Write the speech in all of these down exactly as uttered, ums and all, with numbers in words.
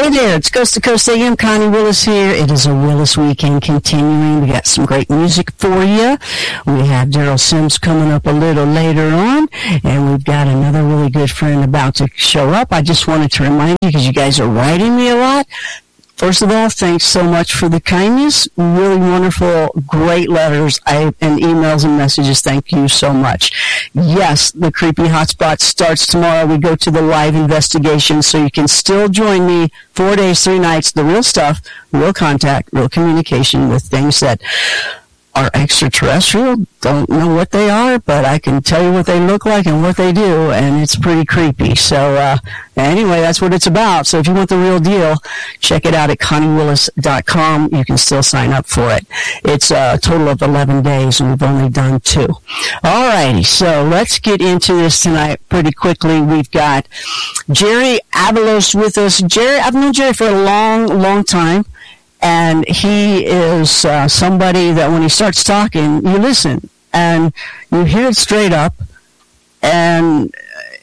Hey there, it's Coast to Coast A M. Connie Willis here. It is a Willis weekend continuing. We got some great music for you. We have Daryl Sims coming up a little later on, and we've got another really good friend about to show up. I just wanted to remind you, because you guys are writing me a lot. First of all, thanks so much for the kindness. Really wonderful, great letters I, and emails and messages. Thank you so much. Yes, the Creepy Hotspot starts tomorrow. We go to the live investigation, so you can still join me four days, three nights, the real stuff, real contact, real communication with things that are extraterrestrial. Don't know what they are, but I can tell you what they look like and what they do, and it's pretty creepy. So uh anyway, that's what it's about. So if you want the real deal, check it out at connie willis dot com. You can still sign up for it. It's a total of eleven days, and we've only done two. All righty, so let's get into this tonight pretty quickly. We've got Jerry Avalos with us. Jerry, I've known Jerry for a long, long time. And he is uh, somebody that when he starts talking, you listen and you hear it straight up. And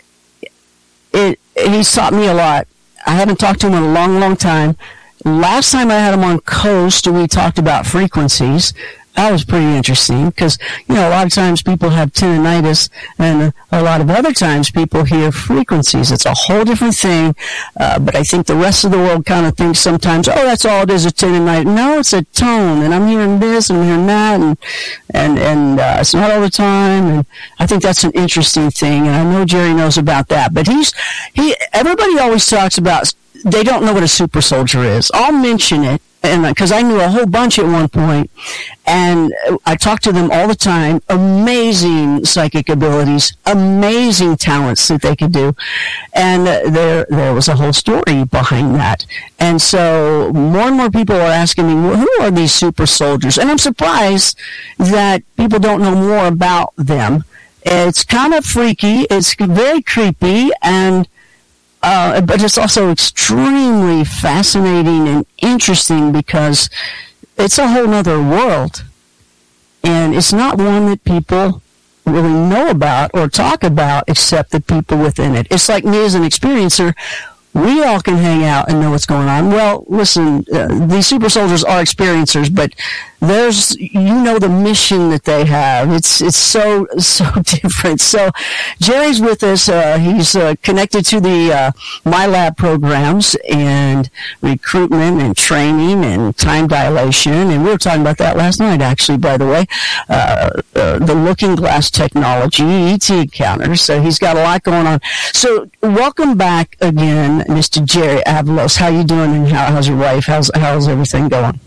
it he's taught me a lot. I haven't talked to him in a long, long time. Last time I had him on Coast, we talked about frequencies. That was pretty interesting because, you know, a lot of times people have tinnitus, and a lot of other times people hear frequencies. It's a whole different thing, uh, but I think the rest of the world kind of thinks sometimes, oh, that's all it is, a tinnitus. No, it's a tone, and I'm hearing this and I'm hearing that, and and, and uh, it's not all the time, and I think that's an interesting thing, and I know Jerry knows about that. But he's, he, everybody always talks about, they don't know what a super soldier is. I'll mention it. And because I knew a whole bunch at one point, and I talked to them all the time. Amazing psychic abilities, amazing talents that they could do, and there there was a whole story behind that. And so more and more people are asking me, well, who are these super soldiers? And I'm surprised that people don't know more about them. It's kind of freaky. It's very creepy, and Uh, but it's also extremely fascinating and interesting because it's a whole other world. And it's not one that people really know about or talk about except the people within it. It's like me as an experiencer. We all can hang out and know what's going on. Well, listen, uh, these super soldiers are experiencers, but there's, you know, the mission that they have. It's it's so, so different. So Jerry's with us. Uh, he's uh, connected to the uh, MyLab programs and recruitment and training and time dilation. And we were talking about that last night, actually, by the way. Uh, uh, the looking glass technology, E T encounters. So he's got a lot going on. So welcome back again, Mister Jerry Avalos. How you doing, and how, how's your wife? How's how's everything going?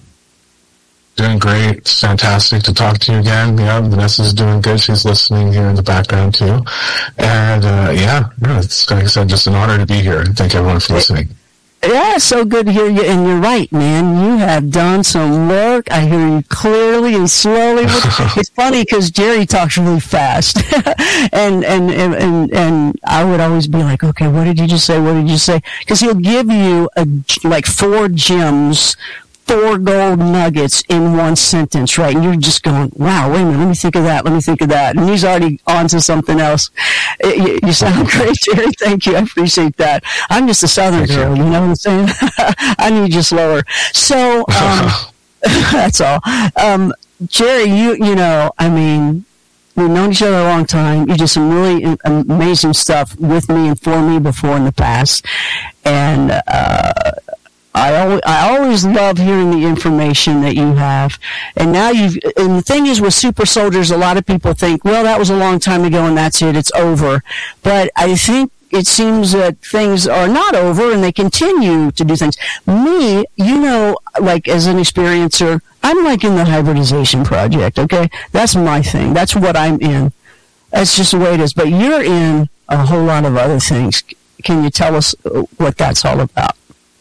Doing great. It's fantastic to talk to you again. Yeah, Vanessa's doing good. She's listening here in the background too. And uh, yeah, yeah, it's like I said, just an honor to be here. Thank everyone for listening. Yeah, it's so good to hear you. And you're right, man. You have done some work. I hear you clearly and slowly. It's funny because Jerry talks really fast, and, and and and and I would always be like, okay, what did you just say? What did you say? Because he'll give you a, like four gems. Four gold nuggets in one sentence, right? And you're just going, wow, wait a minute, let me think of that, let me think of that. And he's already on to something else. You, you sound great, Jerry. Thank you. I appreciate that. I'm just a Southern Thank girl, you. you know what I'm saying? I need you slower. So, um, that's all. Um, Jerry, you, you know, I mean, we've known each other a long time. You did some really amazing stuff with me and for me before in the past. And, uh, I always, I always love hearing the information that you have. And now you've, and the thing is with super soldiers, a lot of people think, well, that was a long time ago and that's it, it's over. But I think it seems that things are not over and they continue to do things. Me, you know, like as an experiencer, I'm like in the hybridization project, okay? That's my thing. That's what I'm in. That's just the way it is. But you're in a whole lot of other things. Can you tell us what that's all about?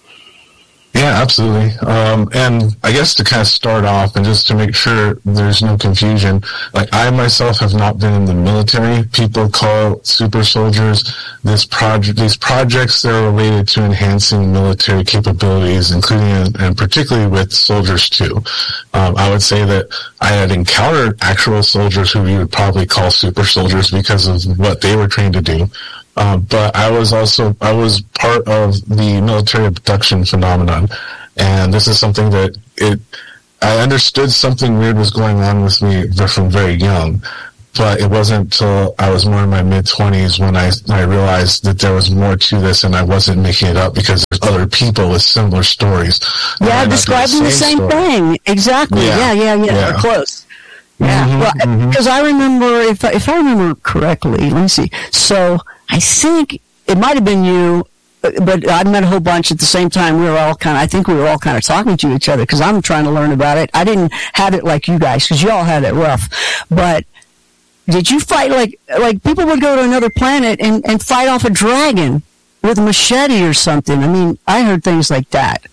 Yeah, absolutely. Um, and I guess to kind of start off and just to make sure there's no confusion, like I myself have not been in the military. People call super soldiers this project, these projects that are related to enhancing military capabilities, including and particularly with soldiers too. Um, I would say that I had encountered actual soldiers who you would probably call super soldiers because of what they were trained to do. Uh, but I was also, I was part of the military abduction phenomenon. And this is something that it, I understood something weird was going on with me from very young. But it wasn't until I was more in my mid-twenties when I, I realized that there was more to this and I wasn't making it up because there's other people with similar stories. Yeah, describing the same, the same thing. Exactly. Yeah, yeah, yeah. yeah. yeah. They're close. Yeah. Mm-hmm, well, because mm-hmm. I remember, if I, if I remember correctly, let me see. So I think it might have been you, but I met a whole bunch at the same time. We were all kind of, I think we were all kind of talking to each other because I'm trying to learn about it. I didn't have it like you guys because you all had it rough. But did you fight like like people would go to another planet and, and fight off a dragon with a machete or something? I mean, I heard things like that.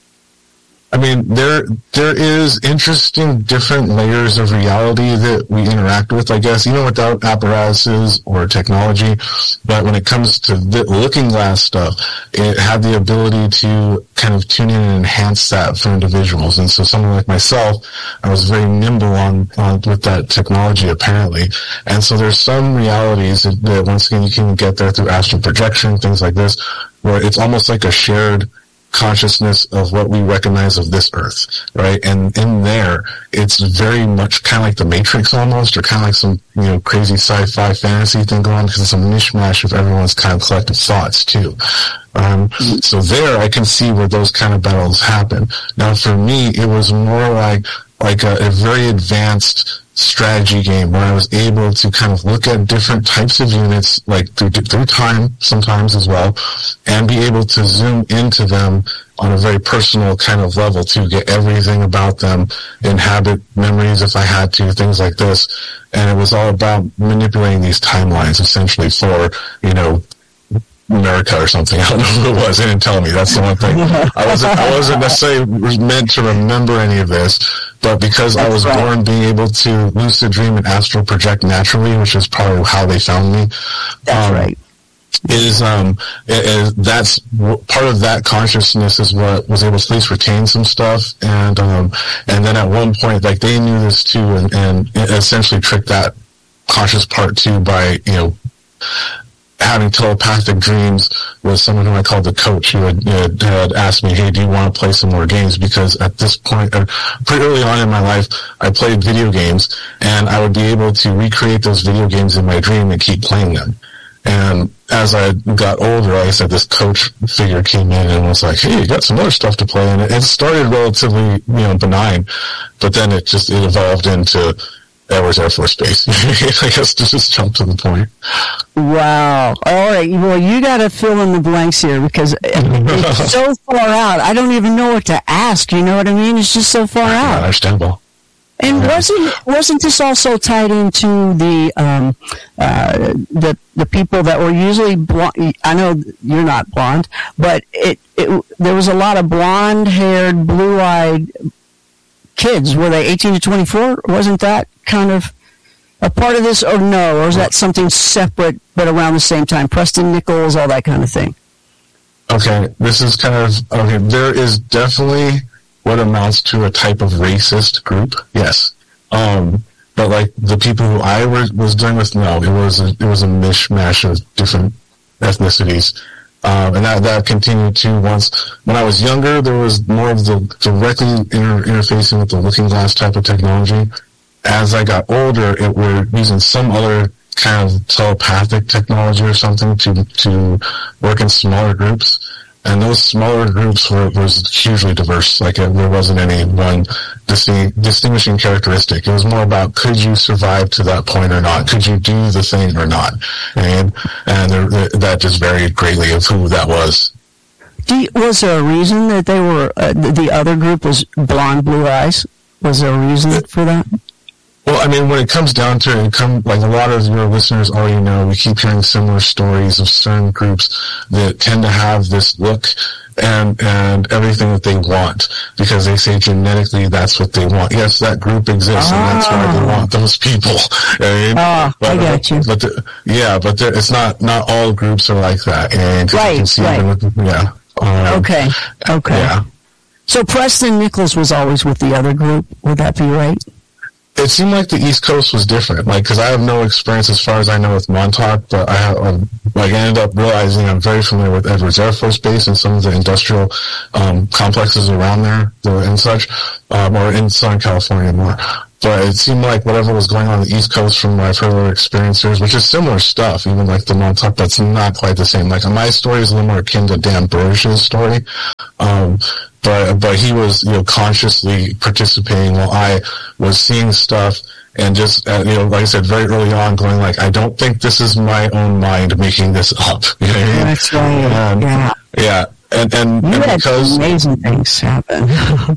I mean, there there is interesting different layers of reality that we interact with, I guess, even without apparatuses or technology. But when it comes to the looking glass stuff, it had the ability to kind of tune in and enhance that for individuals. And so someone like myself, I was very nimble on, on with that technology, apparently. And so there's some realities that, that, once again, you can get there through astral projection, things like this, where it's almost like a shared consciousness of what we recognize of this earth, right? And in there, it's very much kind of like the Matrix almost, or kind of like some, you know, crazy sci-fi fantasy thing going on, because it's a mishmash of everyone's kind of collective thoughts too. Um, so there I can see where those kind of battles happen. Now for me, it was more like, like a, a very advanced strategy game where I was able to kind of look at different types of units, like through, through time sometimes as well, and be able to zoom into them on a very personal kind of level to get everything about them, inhabit memories if I had to, things like this. And it was all about manipulating these timelines essentially for, you know, America or something. I don't know who it was. They didn't tell me. That's the one thing. I wasn't, I wasn't necessarily meant to remember any of this, but because That's I was right. born being able to lucid dream and astral project naturally, which is probably how they found me. That's um, right. Is, um, it, it, that's part of that consciousness is what was able to at least retain some stuff. And, um, and then at one point, like they knew this too, and, and essentially tricked that conscious part too by, you know, having telepathic dreams with someone who I called the coach, who had, had, had asked me, hey, do you want to play some more games? Because at this point, uh, pretty early on in my life, I played video games, and I would be able to recreate those video games in my dream and keep playing them. And as I got older, like I said, this coach figure came in and was like, hey, you got some other stuff to play. And it, it started relatively, you know, benign, but then it just, it evolved into Edwards Air Force Base. I guess to just jump to the point. Wow. All right. Well, you got to fill in the blanks here because it's so far out. I don't even know what to ask. You know what I mean? It's just so far out. Understandable. And yeah. wasn't wasn't this also tied into the um, uh, the the people that were usually blonde? I know you're not blonde, but it, it there was a lot of blonde-haired, blue-eyed kids. Were they eighteen to twenty-four? Wasn't that kind of a part of this, or no? Or is that something separate but around the same time? Preston Nichols, all that kind of thing. Okay, this is kind of okay. There is definitely what amounts to a type of racist group, yes. Um, but like the people who I was, was dealing with, no, it was a, it was a mishmash of different ethnicities. Um, and that, that continued too. Once, when I was younger, there was more of the directly inter- interfacing with the looking glass type of technology. As I got older, it were using some other kind of telepathic technology or something to, to work in smaller groups. And those smaller groups were was hugely diverse. Like it, there wasn't any one disting, distinguishing characteristic. It was more about could you survive to that point or not? Could you do the thing or not? And and there, there, that just varied greatly of who that was. Do you, was there a reason that they were uh, the, the other group was blonde, blue eyes? Was there a reason for that? Well, I mean, when it comes down to it, it come, like a lot of your listeners already know, we keep hearing similar stories of certain groups that tend to have this look and and everything that they want because they say genetically that's what they want. Yes, that group exists, ah. and that's why they want those people. I mean, ah, but, I got you. But the, yeah, but there, it's not not all groups are like that, and right, you can see right. With, yeah. Um, okay. Okay. Yeah. So Preston Nichols was always with the other group. Would that be right? it seemed like the East Coast was different. Like, because I have no experience as far as I know with Montauk, but I have, um, like, I ended up realizing I'm very familiar with Edwards Air Force Base and some of the industrial um, complexes around there and such, um, or in Southern California more. But it seemed like whatever was going on the East Coast from what I've heard of experiencers, which is similar stuff, even like the Montauk, that's not quite the same. Like, my story is a little more akin to Dan Burrish's story. Um, but, but he was, you know, consciously participating while I was seeing stuff and just, uh, you know, like I said, very early on going like, I don't think this is my own mind making this up. You know what I mean? That's right. And, yeah. Yeah. And, and, you and had because amazing things happen.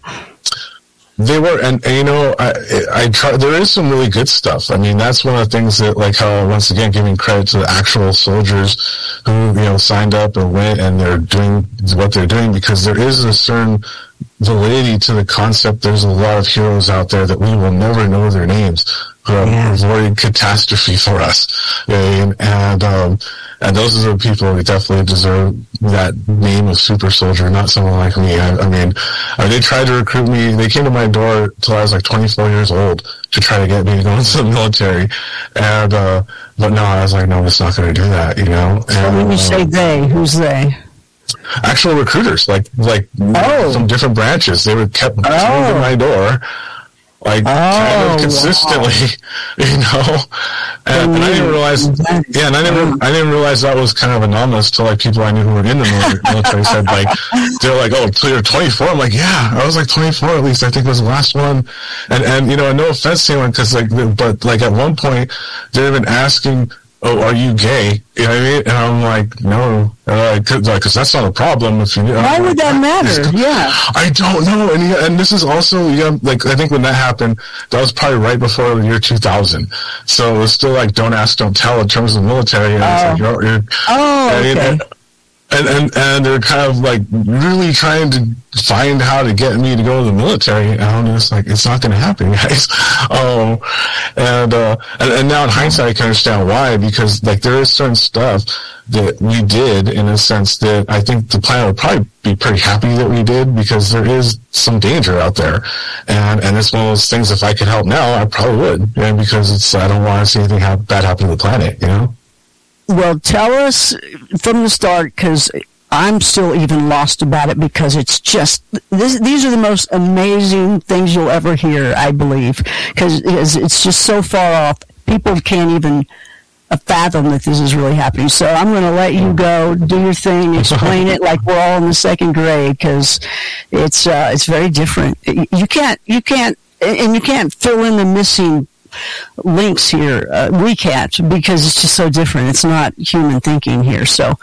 They were, and, and you know, I, I try, there is some really good stuff. I mean, that's one of the things that, like, how, once again, giving credit to the actual soldiers who, you know, signed up and went and they're doing what they're doing, because there is a certain validity to the concept. There's a lot of heroes out there that we will never know their names, who have yeah. avoided catastrophe for us. And, and, um, and those are the people who definitely deserve that name of super soldier, not someone like me. I, I mean, uh, they tried to recruit me. They came to my door till I was like twenty-four years old to try to get me to go into the military. And, uh, but no, I was like, no, it's not going to do that, you know? So and, when you say they, who's they? Actual recruiters, like, like oh. from different branches. They would kept oh. coming to my door. Like, oh, kind of consistently, wow. you know, and, and I didn't realize, yeah, and I didn't, I didn't realize that was kind of anomalous to, like, people I knew who were in the military said, like, they're like, oh, so you're twenty-four? I'm like, yeah, I was like twenty-four at least, I think was the last one, and, and, you know, and no offense to anyone, because, like, but, like, at one point, they've been asking, oh, are you gay? You know what I mean? And I'm like, no, uh, cause, like, cause that's not a problem. If you, Why would that matter? Yeah. I don't know. And, and this is also, yeah, like, I think when that happened, that was probably right before the year two thousand. So it was still like, don't ask, don't tell in terms of the military. And oh. it's like, you're, you're, oh, and, okay. and, and, and, and they're kind of like really trying to find how to get me to go to the military. And I'm just like, it's not going to happen, guys. Um, and, uh, and, and now in hindsight, I can understand why, because like there is certain stuff that we did in a sense that I think the planet would probably be pretty happy that we did, because there is some danger out there. And, and it's one of those things, if I could help now, I probably would. You know, because it's, I don't want to see anything ha- bad happen to the planet, you know? Well, tell us from the start, because I'm still even lost about it, because it's just, this, these are the most amazing things you'll ever hear, I believe, because it's just so far off. People can't even fathom that this is really happening. So I'm going to let you go, do your thing, explain it like we're all in the second grade, because it's, uh, it's very different. You can't, you can't, and you can't fill in the missing links here. Uh, we can't, because it's just so different. It's not human thinking here. So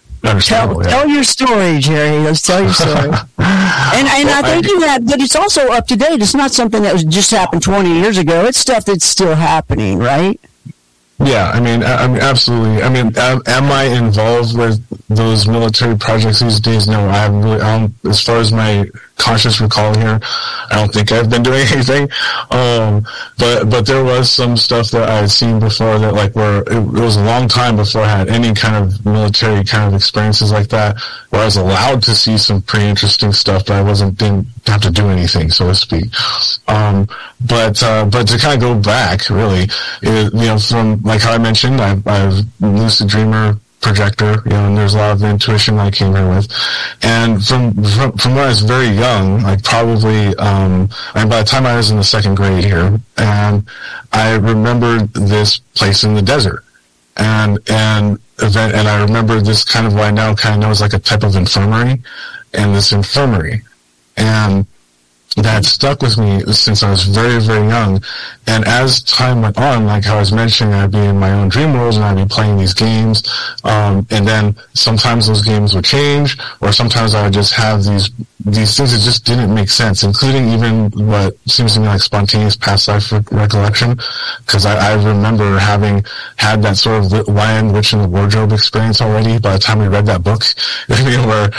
tell, yeah. tell your story, Jerry. Let's tell your story. and and well, I think I that, but it's also up to date. It's not something that was just happened twenty years ago. It's stuff that's still happening, right? Yeah, I mean, I, I mean, absolutely. I mean, am, am I involved with those military projects these days? No, I haven't really. I don't, as far as my conscious recall here, I don't think I've been doing anything. Um, but but there was some stuff that I had seen before that, like, where it, it was a long time before I had any kind of military kind of experiences like that, where I was allowed to see some pretty interesting stuff, but I wasn't didn't have to do anything, so to speak. Um, but uh, but to kind of go back, really, it, you know, from like how I mentioned, I, I was a lucid dreamer, projector, you know, and there's a lot of intuition I came here with. And from, from, from when I was very young, like probably, um, I mean, by the time I was in the second grade here, and I remembered this place in the desert. And, and event, and I remember this kind of what I now kind of know as like a type of infirmary, and this infirmary. And that stuck with me since I was very, very young. And as time went on, like how I was mentioning, I'd be in my own dream world and I'd be playing these games. Um, and then sometimes those games would change, or sometimes I would just have these, these things that just didn't make sense, including even what seems to me like spontaneous past life re- recollection. Cause I, I remember having had that sort of Lion, Witch, and the Wardrobe experience already by the time we read that book. I mean, where,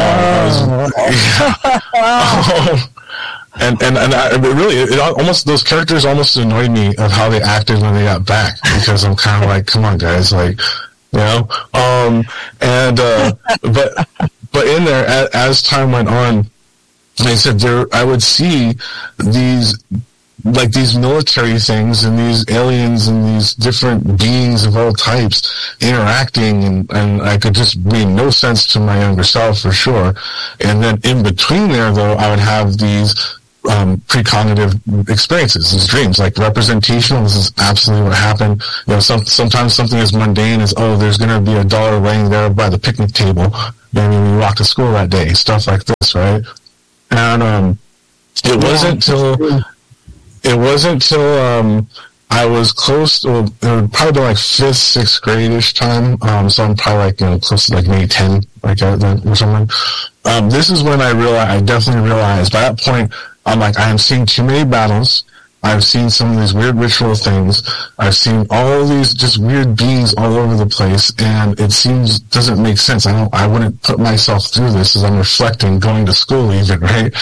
uh, I was, yeah. And and and I, it really, it almost, those characters almost annoyed me of how they acted when they got back, because I'm kind of like, come on, guys, like, you know. Um, and uh, but but in there, as, as time went on, like I said, there I would see these like these military things and these aliens and these different beings of all types interacting, and, and I could just make no sense to my younger self for sure. And then in between there, though, I would have these um, precognitive experiences, these dreams, like representational. This is absolutely what happened. You know, some, sometimes something as mundane as, oh, there's going to be a dollar laying there by the picnic table, and we walked to school that day, stuff like this, right? And um, it yeah, wasn't till it wasn't till um, I was close. Well, it would probably be like fifth, sixth grade-ish time. Um, so I'm probably like, you know, close to like maybe ten, like that or something. Um, this is when I realized. I definitely realized by that point. I'm like, I am seeing too many battles. I've seen some of these weird ritual things. I've seen all these just weird beings all over the place, and it seems doesn't make sense. I don't. I wouldn't put myself through this as I'm reflecting, going to school even, right?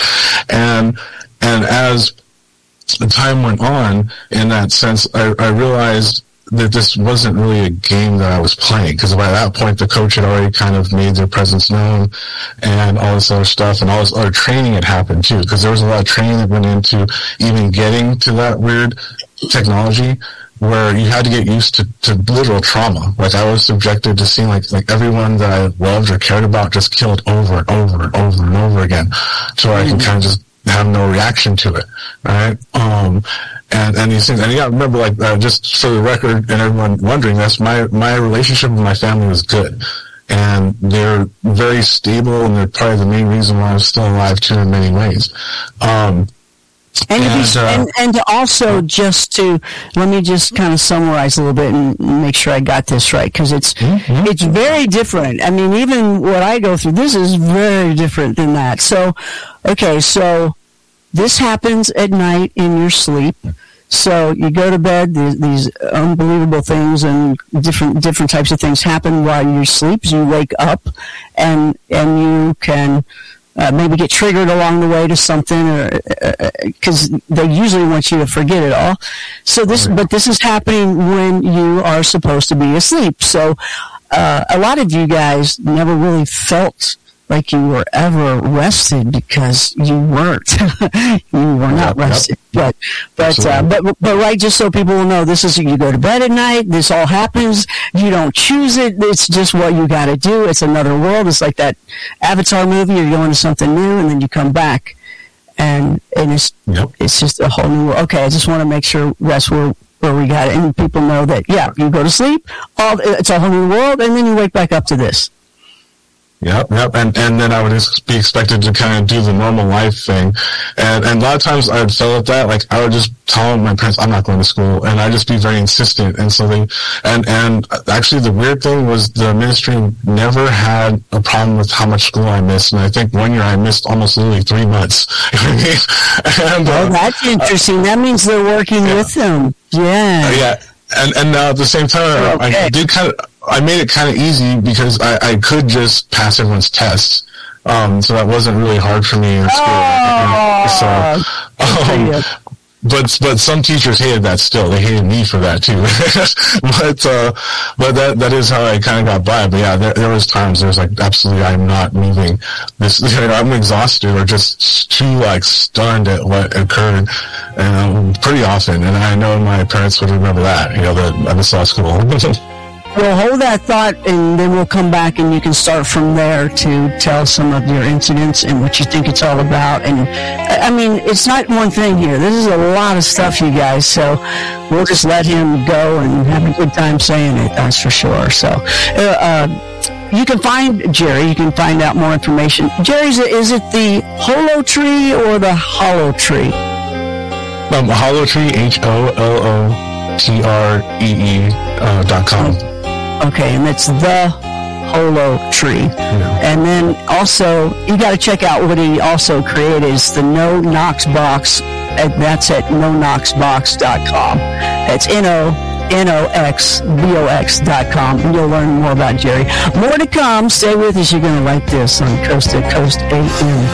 And and as the time went on, in that sense, I, I realized that this wasn't really a game that I was playing, because by that point the coach had already kind of made their presence known and all this other stuff, and all this other training had happened too, because there was a lot of training that went into even getting to that weird technology where you had to get used to, to literal trauma. Like I was subjected to seeing like, like everyone that I loved or cared about just killed over and over and over and over again, so I can kind of just have no reaction to it, right? Um, And, and these things, and you gotta remember, like, uh, just for the record and everyone wondering, that's my, my relationship with my family was good. And they're very stable, and they're probably the main reason why I'm still alive too in many ways. Um, and, and, to be, uh, and, and to also just to, let me just kind of summarize a little bit and make sure I got this right, because it's, mm-hmm. it's very different. I mean, even what I go through, this is very different than that. So, okay, so, this happens at night in your sleep. So you go to bed, these, these unbelievable things and different different types of things happen while you sleep. You wake up, and and you can uh, maybe get triggered along the way to something, or because uh, they usually want you to forget it all. So this, but this is happening when you are supposed to be asleep. So uh, a lot of you guys never really felt like you were ever rested, because you weren't. You were not yep, rested. Yep. But but, uh, but but right, just so people will know, this is, you go to bed at night, this all happens, you don't choose it, it's just what you gotta do. It's another world. It's like that Avatar movie, you're going to something new and then you come back, and and it's yep. it's just a whole new world. Okay, I just want to make sure that's where where we got it, and people know that, yeah, you go to sleep, all it's a whole new world, and then you wake back up to this. Yep, yep, and and then I would just be expected to kind of do the normal life thing, and and a lot of times I would fail at that. Like I would just tell my parents I'm not going to school, and I'd just be very insistent, and so they, and and actually the weird thing was the ministry never had a problem with how much school I missed, and I think one year I missed almost literally three months. and, oh, uh, that's interesting. Uh, that means they're working yeah. with them. Yeah, uh, yeah, and and uh, at the same time, okay. I, I did kind of. I made it kind of easy because I, I could just pass everyone's tests. Um, so that wasn't really hard for me in school. Oh, so, um, but, but some teachers hated that still. They hated me for that too. but, uh, but that, that is how I kind of got by. But yeah, there, there was times there was like, absolutely, I'm not moving this, you know, I'm exhausted or just too like stunned at what occurred. And um, pretty often. And I know my parents would remember that, you know, that I missed law school. Well, hold that thought, and then we'll come back, and you can start from there to tell some of your incidents and what you think it's all about. And I mean, it's not one thing here. This is a lot of stuff, you guys. So we'll just let him go and have a good time saying it. That's for sure. So uh, uh, you can find Jerry. You can find out more information. Jerry, is it, is it the Holo Tree or the Hollow Tree? Um, Hollow Tree, H O L O T R E E uh, dot com. Okay, and it's the Holo Tree. Yeah. And then also, you got to check out what he also created is the No Knox Box. And that's at no knox box dot com. That's N O N O X B O X dot com. And you'll learn more about Jerry. More to come. Stay with us. You're going to like this on Coast to Coast A M.